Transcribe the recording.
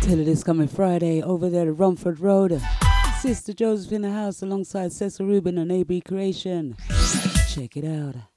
Till this coming Friday over there at Rumford Road. Sister Joseph in the house alongside Cecil Rubin and AB Creation. Check it out.